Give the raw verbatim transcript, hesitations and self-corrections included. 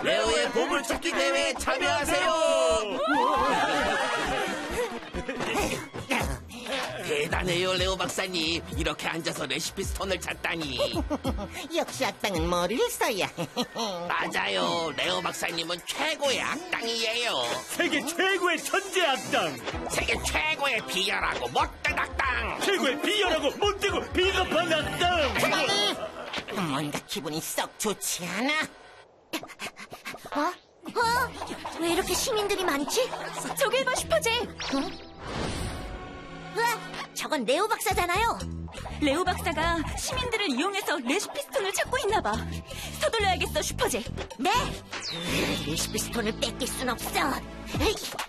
레오의 보물찾기 대회에 참여하세요. 대단해요, 레오 박사님. 이렇게 앉아서 레시피 스톤을 찾다니. 역시 악당은 머리를 써야. 맞아요. 레오 박사님은 최고의 악당이에요. 세계 최고의 천재 악당, 세계 최고의 비열하고 못된 악당. 최고의 비열하고 못되고 비겁한 악당. 뭔가 기분이 썩 좋지 않아. 어? 어? 왜 이렇게 시민들이 많지? 저길 봐, 슈퍼제. 응? 으아, 저건 레오 박사잖아요. 레오 박사가 시민들을 이용해서 레시피 스톤을 찾고 있나 봐. 서둘러야겠어, 슈퍼제. 네? 레시피 스톤을 뺏길 순 없어. 에이.